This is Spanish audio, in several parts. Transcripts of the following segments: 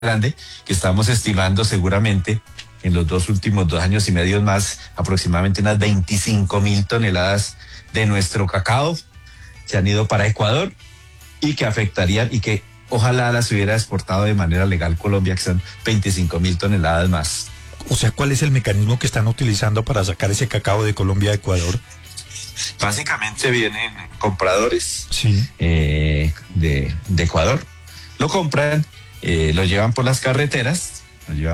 grande, que estamos estimando seguramente en los últimos 2 años y medio más, aproximadamente unas 25.000 toneladas de nuestro cacao se han ido para Ecuador y que afectarían y que ojalá las hubiera exportado de manera legal Colombia, que son 25.000 toneladas más. O sea, ¿cuál es el mecanismo que están utilizando para sacar ese cacao de Colombia a Ecuador? Básicamente vienen compradores Sí. de Ecuador, lo compran, lo llevan por las carreteras,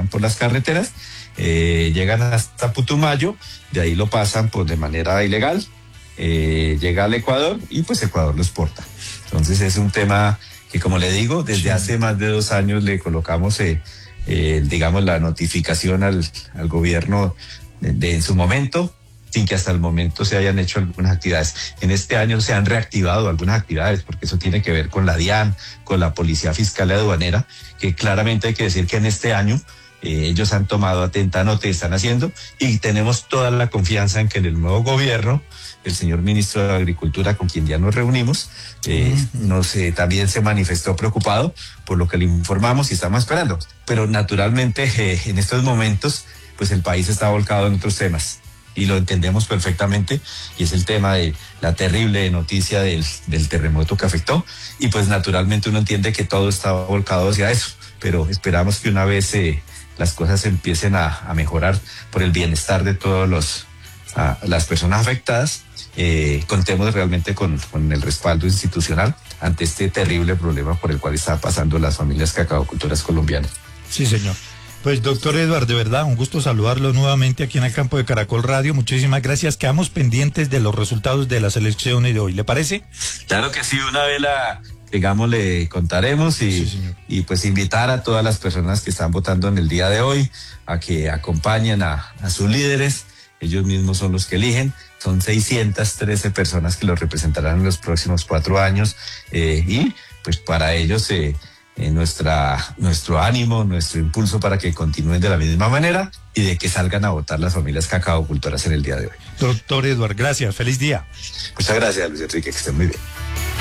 llegan hasta Putumayo, de ahí lo pasan pues de manera ilegal, llega al Ecuador y pues Ecuador lo exporta. Entonces es un tema que, como le digo, desde hace más de 2 años le colocamos digamos la notificación al gobierno en su momento, sin que hasta el momento se hayan hecho algunas actividades. En este año se han reactivado algunas actividades, porque eso tiene que ver con la DIAN, con la Policía Fiscal y Aduanera, que claramente hay que decir que en este año ellos han tomado atenta nota y están haciendo, y tenemos toda la confianza en que en el nuevo gobierno, el señor ministro de Agricultura, con quien ya nos reunimos, también se manifestó preocupado por lo que le informamos y estamos esperando. Pero naturalmente en estos momentos, pues el país está volcado en otros temas. Y lo entendemos perfectamente, y es el tema de la terrible noticia del terremoto que afectó, y pues naturalmente uno entiende que todo está volcado hacia eso, pero esperamos que una vez las cosas empiecen a mejorar por el bienestar de todas las personas afectadas, contemos realmente con el respaldo institucional ante este terrible problema por el cual están pasando las familias cacaocultoras colombianas. Sí, señor. Pues, doctor Eduardo, de verdad, un gusto saludarlo nuevamente aquí en el campo de Caracol Radio. Muchísimas gracias. Quedamos pendientes de los resultados de las elecciones de hoy. ¿Le parece? Claro que sí, una vez le contaremos y pues invitar a todas las personas que están votando en el día de hoy a que acompañen a sus líderes. Ellos mismos son los que eligen. Son 613 personas que los representarán en los próximos 4 años y pues para ellos nuestro ánimo, nuestro impulso para que continúen de la misma manera y de que salgan a votar las familias cacaocultoras en el día de hoy. Doctor Eduardo, gracias. Feliz día. Muchas gracias, Luis Enrique, que estén muy bien.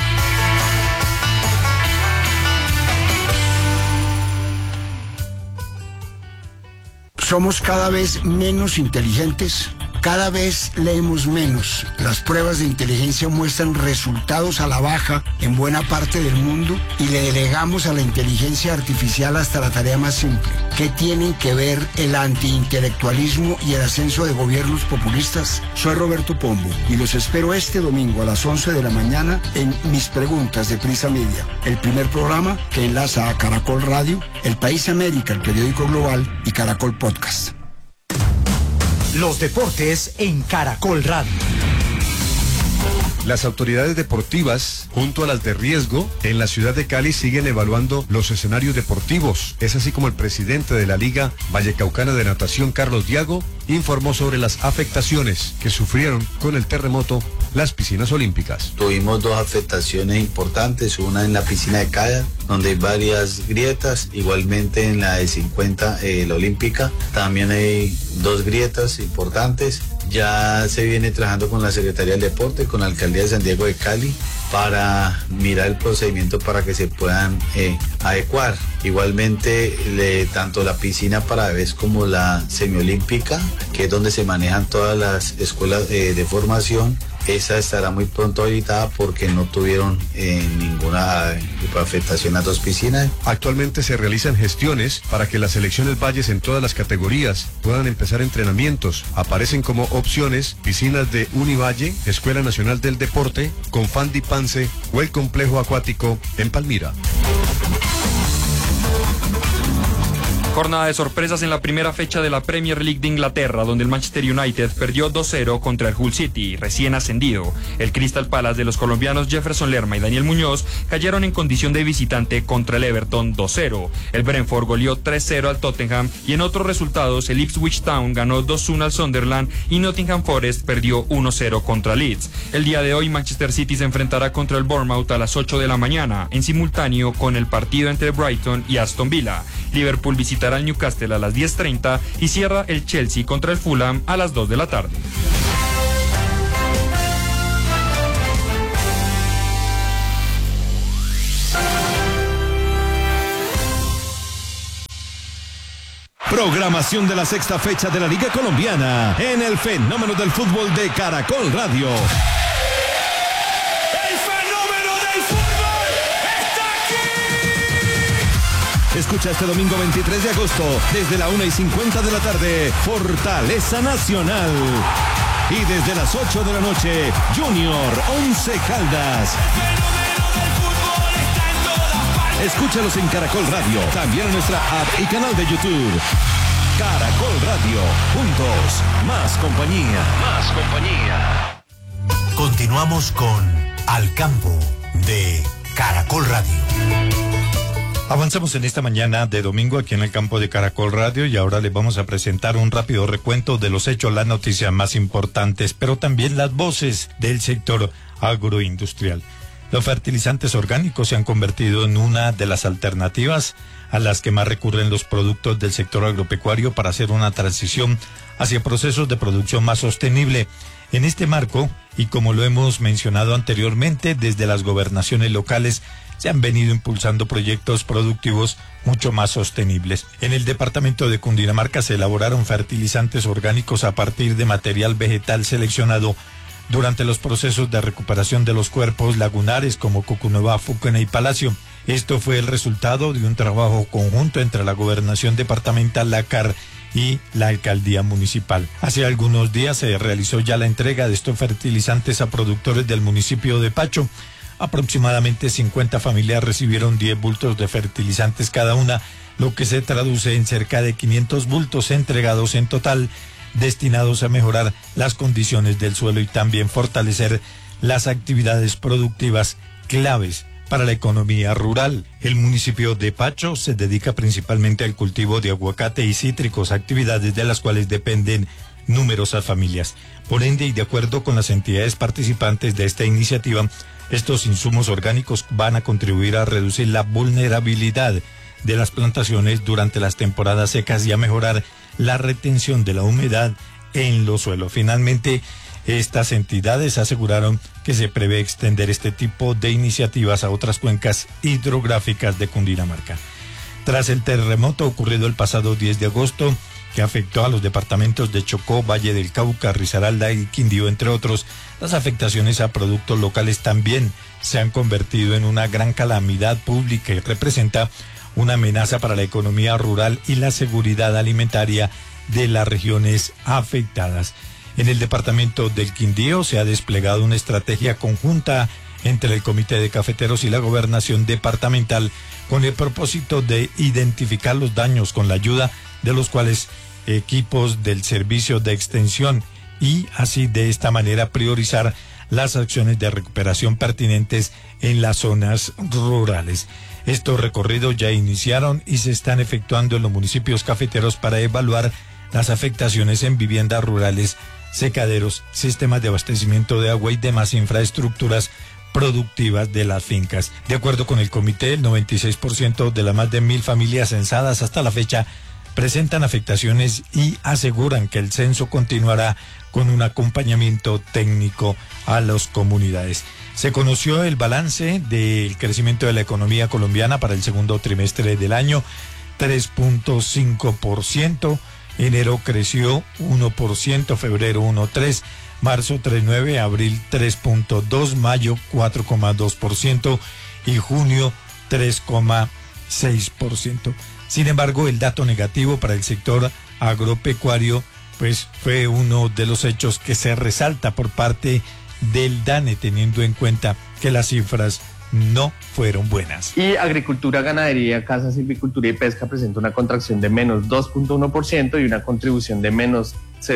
Somos cada vez menos inteligentes, cada vez leemos menos. Las pruebas de inteligencia muestran resultados a la baja en buena parte del mundo y le delegamos a la inteligencia artificial hasta la tarea más simple. ¿Qué tienen que ver el antiintelectualismo y el ascenso de gobiernos populistas? Soy Roberto Pombo y los espero este domingo a las 11 de la mañana en Mis Preguntas de Prisa Media, el primer programa que enlaza a Caracol Radio, El País América, el periódico global, y Caracol Podcast. Los deportes en Caracol Radio. Las autoridades deportivas, junto a las de riesgo, en la ciudad de Cali siguen evaluando los escenarios deportivos. Es así como el presidente de la Liga Vallecaucana de Natación, Carlos Diago, informó sobre las afectaciones que sufrieron con el terremoto las piscinas olímpicas. Tuvimos 2 afectaciones importantes, una en la piscina de Cala, donde hay varias grietas, igualmente en la de 50, la olímpica, también hay 2 grietas importantes. Ya se viene trabajando con la Secretaría del Deporte, con la Alcaldía de San Diego de Cali, para mirar el procedimiento para que se puedan adecuar. Igualmente, tanto la piscina para bebés como la semiolímpica, que es donde se manejan todas las escuelas de formación, esa estará muy pronto habilitada porque no tuvieron ninguna afectación a 2 piscinas. Actualmente se realizan gestiones para que las selecciones valles en todas las categorías puedan empezar entrenamientos. Aparecen como opciones piscinas de Univalle, Escuela Nacional del Deporte, Confandi Pance o el Complejo Acuático en Palmira. Jornada de sorpresas en la primera fecha de la Premier League de Inglaterra, donde el Manchester United perdió 2-0 contra el Hull City, recién ascendido. El Crystal Palace de los colombianos Jefferson Lerma y Daniel Muñoz cayeron en condición de visitante contra el Everton 2-0. El Brentford goleó 3-0 al Tottenham y en otros resultados el Ipswich Town ganó 2-1 al Sunderland y Nottingham Forest perdió 1-0 contra Leeds. El día de hoy Manchester City se enfrentará contra el Bournemouth a las 8 de la mañana, en simultáneo con el partido entre Brighton y Aston Villa. Liverpool visitará al Newcastle a las 10:30 y cierra el Chelsea contra el Fulham a las 2 de la tarde. Programación de la sexta fecha de la Liga Colombiana en el Fenómeno del Fútbol de Caracol Radio. ¡El fenómeno del fútbol está aquí! Escucha este domingo 23 de agosto, desde la 1:50 de la tarde, Fortaleza Nacional. Y desde las 8 de la noche, Junior Once Caldas. ¡El fenómeno del fútbol está en todas partes! Escúchalos en Caracol Radio, también en nuestra app y canal de YouTube. Caracol Radio, juntos, más compañía. Más compañía. Continuamos con Al Campo de Caracol Radio. Avanzamos en esta mañana de domingo aquí en el campo de Caracol Radio y ahora les vamos a presentar un rápido recuento de los hechos, las noticias más importantes, pero también las voces del sector agroindustrial. Los fertilizantes orgánicos se han convertido en una de las alternativas a las que más recurren los productos del sector agropecuario para hacer una transición hacia procesos de producción más sostenible. En este marco, y como lo hemos mencionado anteriormente, desde las gobernaciones locales se han venido impulsando proyectos productivos mucho más sostenibles. En el departamento de Cundinamarca se elaboraron fertilizantes orgánicos a partir de material vegetal seleccionado durante los procesos de recuperación de los cuerpos lagunares como Cucunuba, Fucuna y Palacio. Esto fue el resultado de un trabajo conjunto entre la Gobernación Departamental, la CAR y la Alcaldía Municipal. Hace algunos días se realizó ya la entrega de estos fertilizantes a productores del municipio de Pacho. Aproximadamente 50 familias recibieron 10 bultos de fertilizantes cada una, lo que se traduce en cerca de 500 bultos entregados en total, destinados a mejorar las condiciones del suelo y también fortalecer las actividades productivas claves para la economía rural. El municipio de Pacho se dedica principalmente al cultivo de aguacate y cítricos, actividades de las cuales dependen numerosas familias. Por ende, y de acuerdo con las entidades participantes de esta iniciativa, estos insumos orgánicos van a contribuir a reducir la vulnerabilidad de las plantaciones durante las temporadas secas y a mejorar la retención de la humedad en los suelos. Finalmente, estas entidades aseguraron que se prevé extender este tipo de iniciativas a otras cuencas hidrográficas de Cundinamarca. Tras el terremoto ocurrido el pasado 10 de agosto, que afectó a los departamentos de Chocó, Valle del Cauca, Risaralda y Quindío, entre otros, las afectaciones a productos locales también se han convertido en una gran calamidad pública y representa una amenaza para la economía rural y la seguridad alimentaria de las regiones afectadas. En el departamento del Quindío se ha desplegado una estrategia conjunta entre el Comité de Cafeteros y la Gobernación Departamental con el propósito de identificar los daños con la ayuda de los cuales equipos del servicio de extensión y así de esta manera priorizar las acciones de recuperación pertinentes en las zonas rurales. Estos recorridos ya iniciaron y se están efectuando en los municipios cafeteros para evaluar las afectaciones en viviendas rurales, secaderos, sistemas de abastecimiento de agua y demás infraestructuras productivas de las fincas. De acuerdo con el comité, el 96% de las más de 1.000 familias censadas hasta la fecha presentan afectaciones y aseguran que el censo continuará con un acompañamiento técnico a las comunidades. Se conoció el balance del crecimiento de la economía colombiana para el segundo trimestre del año, 3.5%, enero creció 1%, febrero 1.3%, marzo 3.9%, abril 3.2%, mayo 4.2% y junio 3.6%. Sin embargo, el dato negativo para el sector agropecuario pues fue uno de los hechos que se resalta por parte del DANE, teniendo en cuenta que las cifras no fueron buenas. Y agricultura, ganadería, casa, silvicultura y pesca presenta una contracción de menos 2.1% y una contribución de menos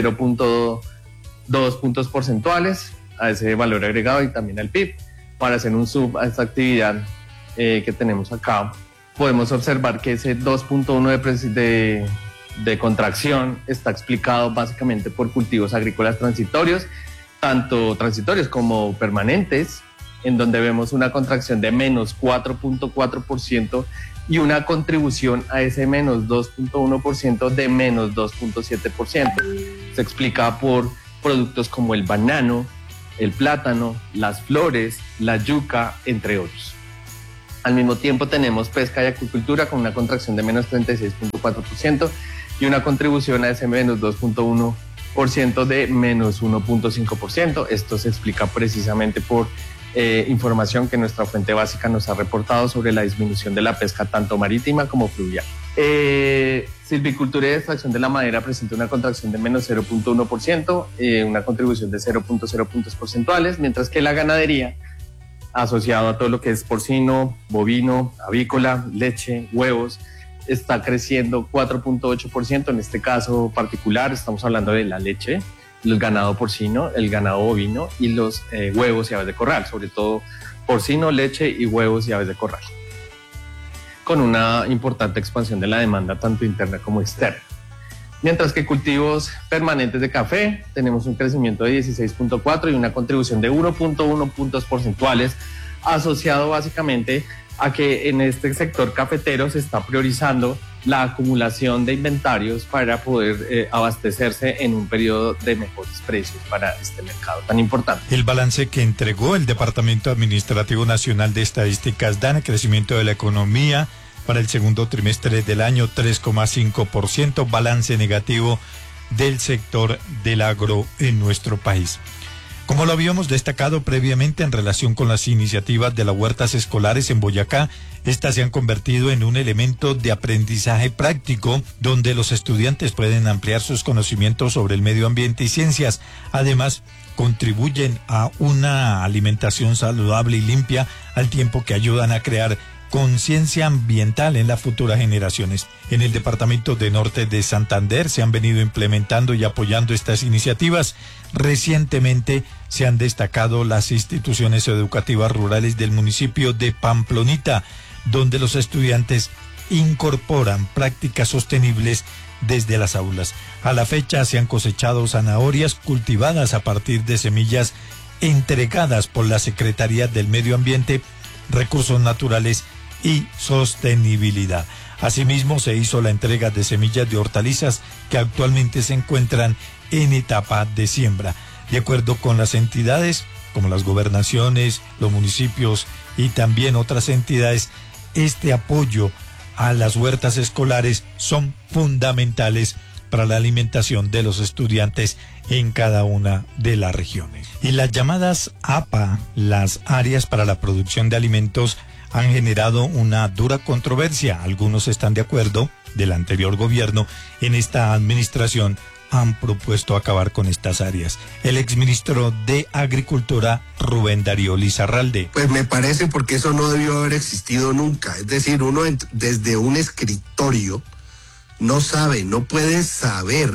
0.2 puntos porcentuales a ese valor agregado y también al PIB. Para hacer un sub a esta actividad que tenemos acá, podemos observar que ese 2.1 de contracción está explicado básicamente por cultivos agrícolas transitorios, tanto transitorios como permanentes, en donde vemos una contracción de menos 4.4% y una contribución a ese menos 2.1% de menos 2.7%. Se explica por productos como el banano, el plátano, las flores, la yuca, entre otros. Al mismo tiempo tenemos pesca y acuicultura con una contracción de menos 36.4%, y una contribución a ese menos 2.1% de menos 1.5%. Esto se explica precisamente por información que nuestra fuente básica nos ha reportado sobre la disminución de la pesca tanto marítima como fluvial. Silvicultura y extracción de la madera presenta una contracción de menos 0.1%, una contribución de 0.0 puntos porcentuales, mientras que la ganadería, asociado a todo lo que es porcino, bovino, avícola, leche, huevos, está creciendo 4.8%. En este caso particular estamos hablando de la leche, el ganado porcino, el ganado bovino y los huevos y aves de corral, sobre todo porcino, leche y huevos y aves de corral, con una importante expansión de la demanda tanto interna como externa. Mientras que cultivos permanentes de café tenemos un crecimiento de 16.4 y una contribución de 1.1 puntos porcentuales, asociado básicamente a que en este sector cafetero se está priorizando la acumulación de inventarios para poder abastecerse en un periodo de mejores precios para este mercado tan importante. El balance que entregó el Departamento Administrativo Nacional de Estadísticas da el crecimiento de la economía para el segundo trimestre del año 3,5%, balance negativo del sector del agro en nuestro país. Como lo habíamos destacado previamente en relación con las iniciativas de las huertas escolares en Boyacá, estas se han convertido en un elemento de aprendizaje práctico donde los estudiantes pueden ampliar sus conocimientos sobre el medio ambiente y ciencias. Además, contribuyen a una alimentación saludable y limpia al tiempo que ayudan a crear conciencia ambiental en las futuras generaciones. En el departamento de Norte de Santander se han venido implementando y apoyando estas iniciativas. Recientemente se han destacado las instituciones educativas rurales del municipio de Pamplonita, donde los estudiantes incorporan prácticas sostenibles desde las aulas. A la fecha se han cosechado zanahorias cultivadas a partir de semillas entregadas por la Secretaría del Medio Ambiente, Recursos Naturales y Sostenibilidad. Asimismo, se hizo la entrega de semillas de hortalizas que actualmente se encuentran en etapa de siembra. De acuerdo con las entidades, como las gobernaciones, los municipios y también otras entidades, este apoyo a las huertas escolares son fundamentales para la alimentación de los estudiantes en cada una de las regiones. Y las llamadas APA, las áreas para la producción de alimentos, han generado una dura controversia. Algunos están de acuerdo, del anterior gobierno, en esta administración han propuesto acabar con estas áreas. El exministro de Agricultura, Rubén Darío Lizarralde. Pues me parece porque eso no debió haber existido nunca. Es decir, uno desde un escritorio no sabe, no puede saber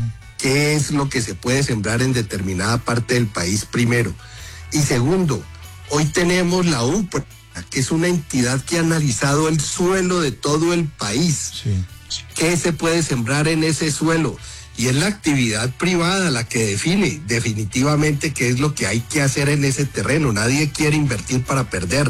qué es lo que se puede sembrar en determinada parte del país, primero. Y segundo, hoy tenemos la UPRA, que es una entidad que ha analizado el suelo de todo el país. Sí. ¿Qué se puede sembrar en ese suelo? Y es la actividad privada la que define definitivamente qué es lo que hay que hacer en ese terreno. Nadie quiere invertir para perder.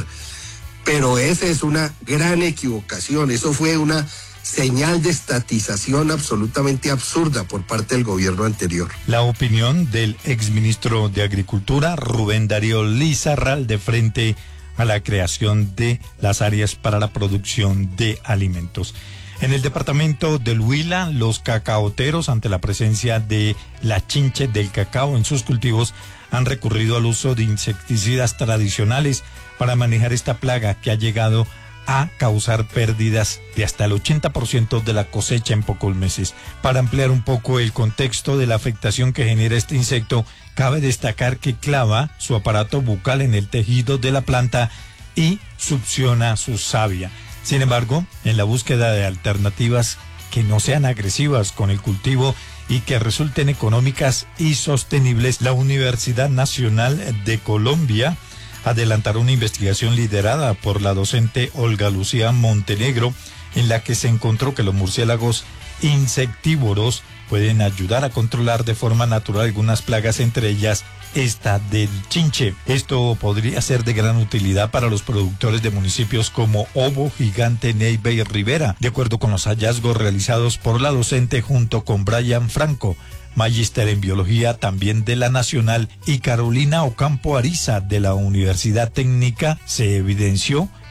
Pero esa es una gran equivocación. Eso fue una señal de estatización absolutamente absurda por parte del gobierno anterior. La opinión del exministro de Agricultura, Rubén Darío Lizarralde, frente a la creación de las áreas para la producción de alimentos. En el departamento del Huila, los cacaoteros, ante la presencia de la chinche del cacao en sus cultivos, han recurrido al uso de insecticidas tradicionales para manejar esta plaga que ha llegado a causar pérdidas de hasta el 80% de la cosecha en pocos meses. Para ampliar un poco el contexto de la afectación que genera este insecto, cabe destacar que clava su aparato bucal en el tejido de la planta y succiona su savia. Sin embargo, en la búsqueda de alternativas que no sean agresivas con el cultivo y que resulten económicas y sostenibles, la Universidad Nacional de Colombia adelantará una investigación liderada por la docente Olga Lucía Montenegro, en la que se encontró que los murciélagos insectívoros pueden ayudar a controlar de forma natural algunas plagas, entre ellas esta del chinche. Esto podría ser de gran utilidad para los productores de municipios como Obo, Gigante, Neiva y Rivera, de acuerdo con los hallazgos realizados por la docente junto con Brian Franco, magíster en biología también de la Nacional, y Carolina Ocampo Ariza de la Universidad Técnica. Se evidenció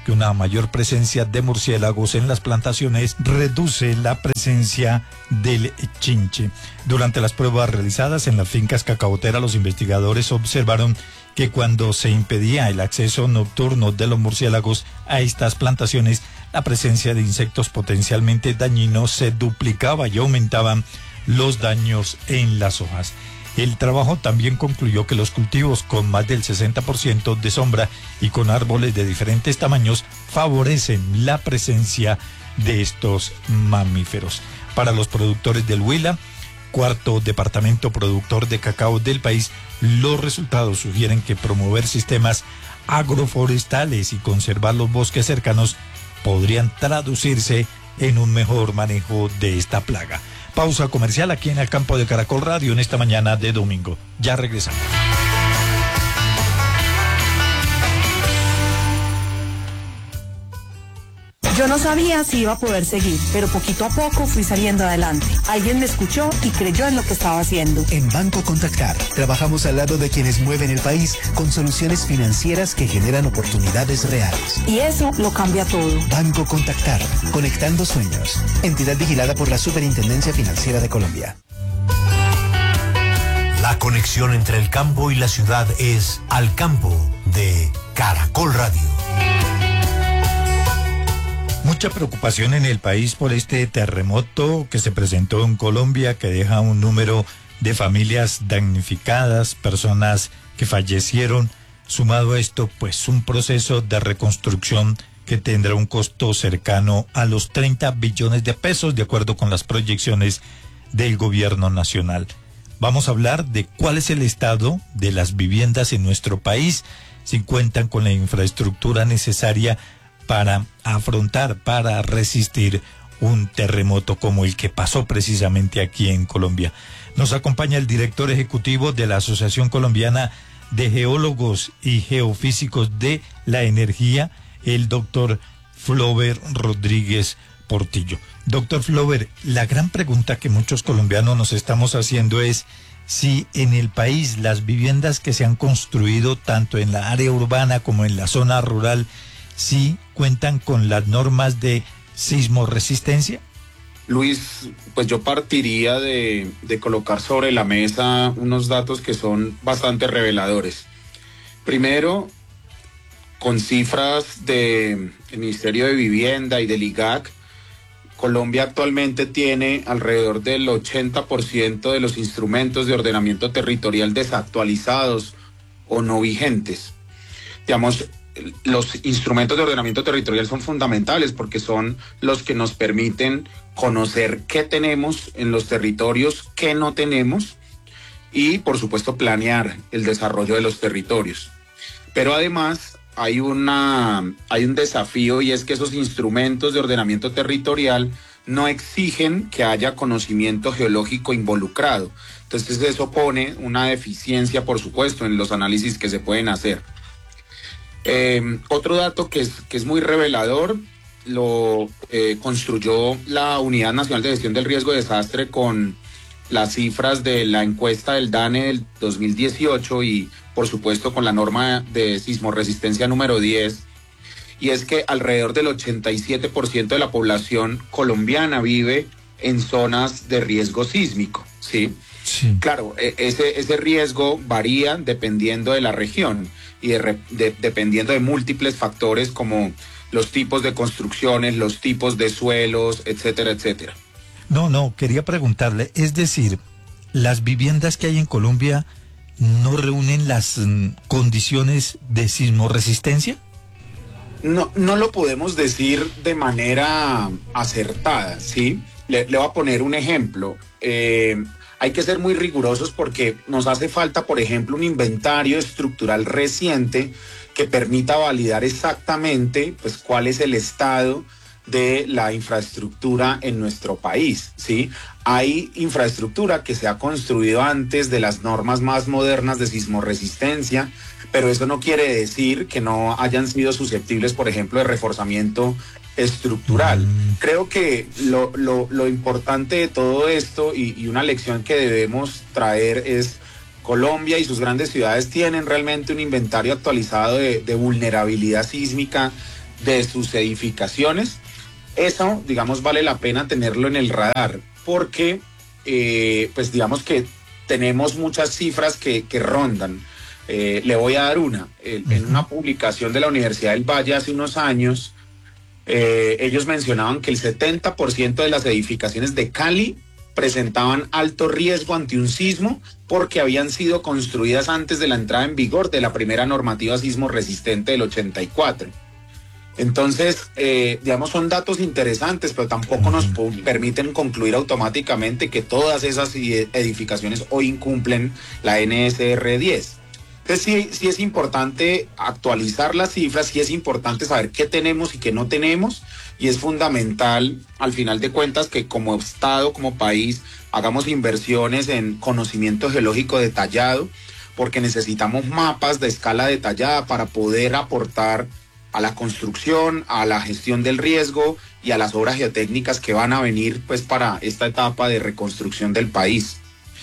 que una mayor presencia de murciélagos en las plantaciones reduce la presencia del chinche. Durante las pruebas realizadas en las fincas cacaoteras, los investigadores observaron que cuando se impedía el acceso nocturno de los murciélagos a estas plantaciones, la presencia de insectos potencialmente dañinos se duplicaba y aumentaban los daños en las hojas. El trabajo también concluyó que los cultivos con más del 60% de sombra y con árboles de diferentes tamaños favorecen la presencia de estos mamíferos. Para los productores del Huila, cuarto departamento productor de cacao del país, los resultados sugieren que promover sistemas agroforestales y conservar los bosques cercanos podrían traducirse en un mejor manejo de esta plaga. Pausa comercial aquí en el campo de Caracol Radio en esta mañana de domingo. Ya regresamos. Yo no sabía si iba a poder seguir, pero poquito a poco fui saliendo adelante. Alguien me escuchó y creyó en lo que estaba haciendo. En Banco Contactar, trabajamos al lado de quienes mueven el país con soluciones financieras que generan oportunidades reales. Y eso lo cambia todo. Banco Contactar, conectando sueños. Entidad vigilada por la Superintendencia Financiera de Colombia. La conexión entre el campo y la ciudad es Al Campo de Caracol Radio. Mucha preocupación en el país por este terremoto que se presentó en Colombia, que deja un número de familias damnificadas, personas que fallecieron. Sumado a esto, pues un proceso de reconstrucción que tendrá un costo cercano a los 30 billones de pesos, de acuerdo con las proyecciones del gobierno nacional. Vamos a hablar de cuál es el estado de las viviendas en nuestro país, si cuentan con la infraestructura necesaria para afrontar, para resistir un terremoto como el que pasó precisamente aquí en Colombia. Nos acompaña el director ejecutivo de la Asociación Colombiana de Geólogos y Geofísicos de la Energía, el doctor Flober Rodríguez Portillo. Doctor Flober, la gran pregunta que muchos colombianos nos estamos haciendo es si en el país las viviendas que se han construido tanto en la área urbana como en la zona rural sí cuentan con las normas de sismoresistencia. Luis, pues yo partiría de colocar sobre la mesa unos datos que son bastante reveladores. Primero, con cifras del Ministerio de Vivienda y del IGAC, Colombia actualmente tiene alrededor del 80% de los instrumentos de ordenamiento territorial desactualizados o no vigentes. Digamos, los instrumentos de ordenamiento territorial son fundamentales porque son los que nos permiten conocer qué tenemos en los territorios, qué no tenemos y, por supuesto, planear el desarrollo de los territorios. Pero además hay un desafío, y es que esos instrumentos de ordenamiento territorial no exigen que haya conocimiento geológico involucrado. Entonces eso pone una deficiencia, por supuesto, en los análisis que se pueden hacer. Otro dato que es muy revelador lo construyó la Unidad Nacional de Gestión del Riesgo de Desastre con las cifras de la encuesta del DANE del 2018 y por supuesto con la norma de sismoresistencia número 10, y es que alrededor del 87% de la población colombiana vive en zonas de riesgo sísmico, ¿sí? Sí. Claro, ese riesgo varía dependiendo de la región y dependiendo de múltiples factores como los tipos de construcciones, los tipos de suelos, etcétera, etcétera. No, quería preguntarle, es decir, ¿las viviendas que hay en Colombia no reúnen las condiciones de sismoresistencia? No lo podemos decir de manera acertada, ¿sí? Le voy a poner un ejemplo. Hay que ser muy rigurosos porque nos hace falta, por ejemplo, un inventario estructural reciente que permita validar exactamente pues, cuál es el estado de la infraestructura en nuestro país, ¿sí? Hay infraestructura que se ha construido antes de las normas más modernas de sismoresistencia, pero eso no quiere decir que no hayan sido susceptibles, por ejemplo, de reforzamiento estructural. Creo que lo importante de todo esto y una lección que debemos traer es Colombia y sus grandes ciudades tienen realmente un inventario actualizado de vulnerabilidad sísmica de sus edificaciones. Eso, digamos, vale la pena tenerlo en el radar, porque, pues digamos que tenemos muchas cifras que rondan. Le voy a dar una. En una publicación de la Universidad del Valle hace unos años, ellos mencionaban que el 70% de las edificaciones de Cali presentaban alto riesgo ante un sismo porque habían sido construidas antes de la entrada en vigor de la primera normativa sismo resistente del 84. Entonces, digamos, son datos interesantes, pero tampoco nos permiten concluir automáticamente que todas esas edificaciones hoy incumplen la NSR 10. Entonces sí es importante actualizar las cifras, sí es importante saber qué tenemos y qué no tenemos, y es fundamental, al final de cuentas, que como Estado, como país, hagamos inversiones en conocimiento geológico detallado, porque necesitamos mapas de escala detallada para poder aportar a la construcción, a la gestión del riesgo y a las obras geotécnicas que van a venir pues para esta etapa de reconstrucción del país.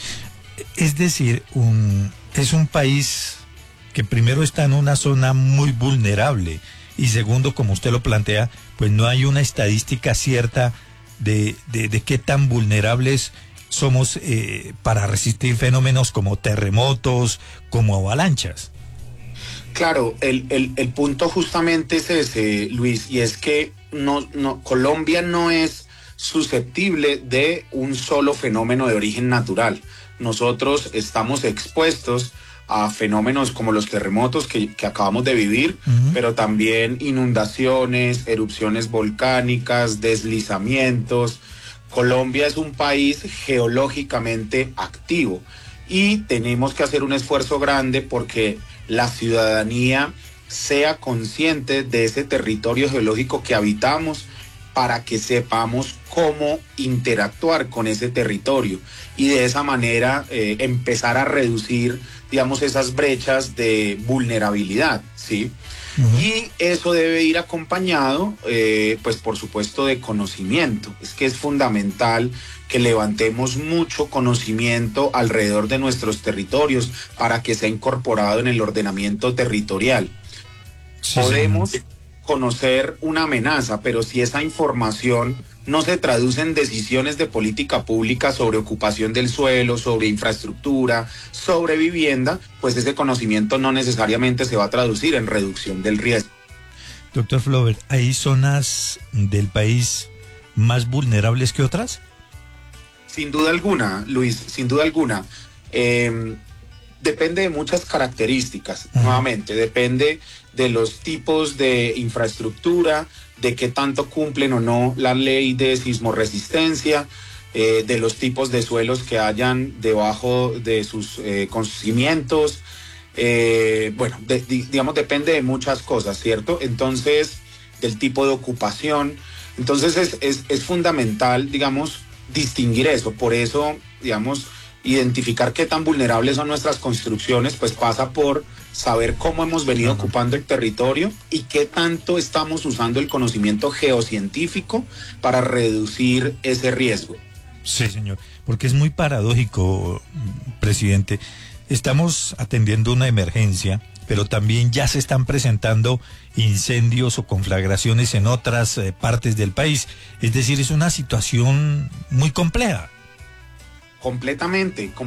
Es decir, es un país que primero está en una zona muy vulnerable y segundo, como usted lo plantea, pues no hay una estadística cierta de qué tan vulnerables somos para resistir fenómenos como terremotos, como avalanchas. Claro, el punto justamente es ese, Luis, y es que Colombia no es susceptible de un solo fenómeno de origen natural. Nosotros estamos expuestos a fenómenos como los terremotos que acabamos de vivir, pero también inundaciones, erupciones volcánicas, deslizamientos. Colombia es un país geológicamente activo y tenemos que hacer un esfuerzo grande porque la ciudadanía sea consciente de ese territorio geológico que habitamos para que sepamos cómo interactuar con ese territorio y de esa manera empezar a reducir, digamos, esas brechas de vulnerabilidad, ¿sí? Y eso debe ir acompañado, pues por supuesto, de conocimiento. Es que es fundamental que levantemos mucho conocimiento alrededor de nuestros territorios para que sea incorporado en el ordenamiento territorial. Sí, podemos conocer una amenaza, pero si esa información no se traduce en decisiones de política pública sobre ocupación del suelo, sobre infraestructura, sobre vivienda, pues ese conocimiento no necesariamente se va a traducir en reducción del riesgo. Doctor Flaubert, ¿hay zonas del país más vulnerables que otras? Sin duda alguna, Luis, sin duda alguna. Depende de muchas características, nuevamente, depende de los tipos de infraestructura, de qué tanto cumplen o no la ley de sismorresistencia, de los tipos de suelos que hayan debajo de sus cimientos. Bueno, digamos, depende de muchas cosas, ¿cierto? Entonces, del tipo de ocupación. Entonces, es fundamental, digamos, distinguir eso. Por eso, digamos, identificar qué tan vulnerables son nuestras construcciones, pues pasa por saber cómo hemos venido ocupando el territorio y qué tanto estamos usando el conocimiento geocientífico para reducir ese riesgo. Sí, señor, porque es muy paradójico, presidente. Estamos atendiendo una emergencia, pero también ya se están presentando incendios o conflagraciones en otras partes del país. Es decir, es una situación muy compleja. Completamente.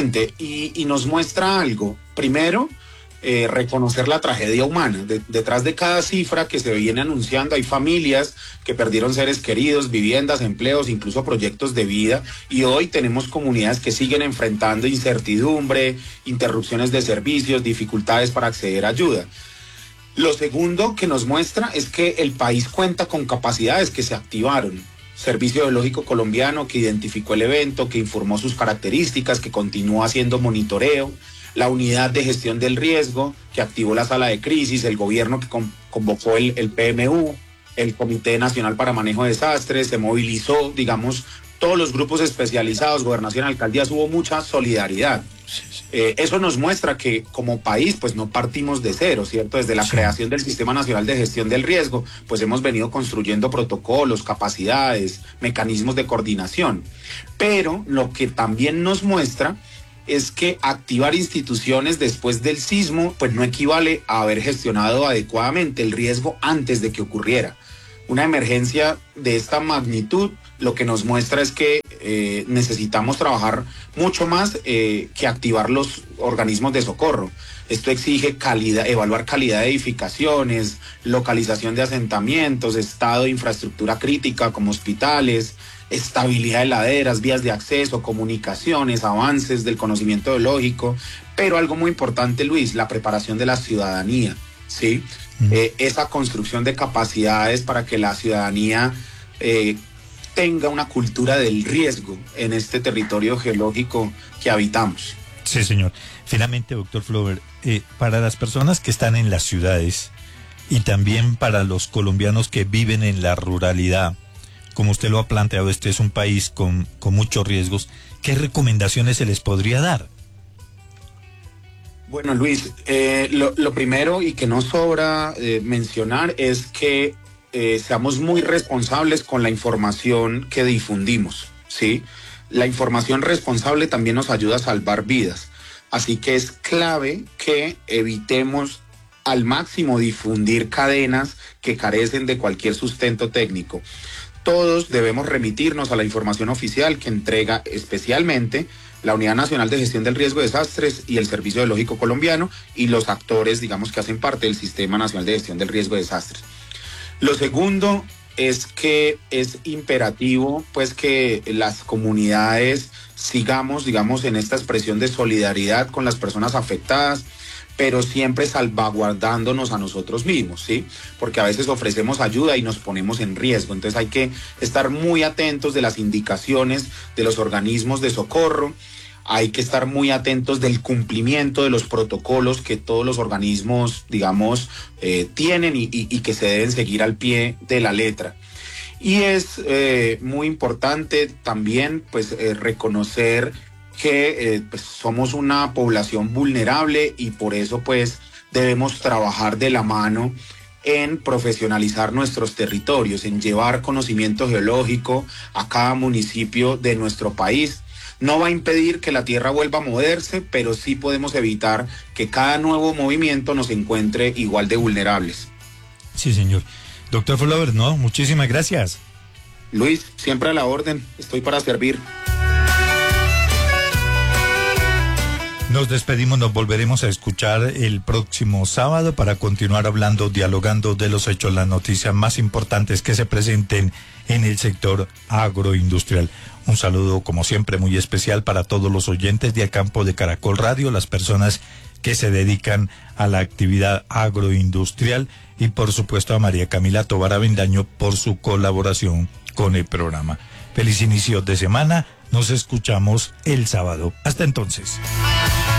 Y nos muestra algo. Primero, reconocer la tragedia humana. Detrás de cada cifra que se viene anunciando hay familias que perdieron seres queridos, viviendas, empleos, incluso proyectos de vida. Y hoy tenemos comunidades que siguen enfrentando incertidumbre, interrupciones de servicios, dificultades para acceder a ayuda. Lo segundo que nos muestra es que el país cuenta con capacidades que se activaron. Servicio Geológico Colombiano, que identificó el evento, que informó sus características, que continúa haciendo monitoreo. La unidad de gestión del riesgo, que activó la sala de crisis, el gobierno que convocó el PMU, el Comité Nacional para Manejo de Desastres, se movilizó, digamos, todos los grupos especializados, gobernación, alcaldías, hubo mucha solidaridad. Eso nos muestra que como país pues no partimos de cero, ¿cierto? Desde la creación del Sistema Nacional de Gestión del Riesgo, pues hemos venido construyendo protocolos, capacidades, mecanismos de coordinación. Pero lo que también nos muestra es que activar instituciones después del sismo pues no equivale a haber gestionado adecuadamente el riesgo antes de que ocurriera. Una emergencia de esta magnitud lo que nos muestra es que necesitamos trabajar mucho más que activar los organismos de socorro. Esto exige evaluar calidad de edificaciones, localización de asentamientos, estado de infraestructura crítica como hospitales, estabilidad de laderas, vías de acceso, comunicaciones, avances del conocimiento geológico, pero algo muy importante, Luis, la preparación de la ciudadanía, ¿sí? Esa construcción de capacidades para que la ciudadanía tenga una cultura del riesgo en este territorio geológico que habitamos. Sí, señor. Finalmente, doctor Flober, para las personas que están en las ciudades y también para los colombianos que viven en la ruralidad, como usted lo ha planteado, este es un país con muchos riesgos, ¿qué recomendaciones se les podría dar? Bueno, Luis, lo primero y que no sobra mencionar es que seamos muy responsables con la información que difundimos, ¿sí? La información responsable también nos ayuda a salvar vidas, así que es clave que evitemos al máximo difundir cadenas que carecen de cualquier sustento técnico. Todos debemos remitirnos a la información oficial que entrega especialmente la Unidad Nacional de Gestión del Riesgo de Desastres y el Servicio Geológico Colombiano y los actores, digamos, que hacen parte del Sistema Nacional de Gestión del Riesgo de Desastres. Lo segundo es que es imperativo, pues, que las comunidades sigamos, digamos, en esta expresión de solidaridad con las personas afectadas, pero siempre salvaguardándonos a nosotros mismos, ¿sí? Porque a veces ofrecemos ayuda y nos ponemos en riesgo. Entonces hay que estar muy atentos de las indicaciones de los organismos de socorro, hay que estar muy atentos del cumplimiento de los protocolos que todos los organismos, digamos, tienen y que se deben seguir al pie de la letra. Y es muy importante también, pues, reconocer que pues somos una población vulnerable y por eso pues debemos trabajar de la mano en profesionalizar nuestros territorios, en llevar conocimiento geológico a cada municipio de nuestro país. No va a impedir que la tierra vuelva a moverse, pero sí podemos evitar que cada nuevo movimiento nos encuentre igual de vulnerables. Sí, señor. Doctor Flober, no, muchísimas gracias. Luis, siempre a la orden, estoy para servir. Nos despedimos, nos volveremos a escuchar el próximo sábado para continuar hablando, dialogando de los hechos, las noticias más importantes que se presenten en el sector agroindustrial. Un saludo, como siempre, muy especial para todos los oyentes de Campo de Caracol Radio, las personas que se dedican a la actividad agroindustrial y, por supuesto, a María Camila Tovar Avendaño por su colaboración con el programa. Feliz inicio de semana, nos escuchamos el sábado. Hasta entonces.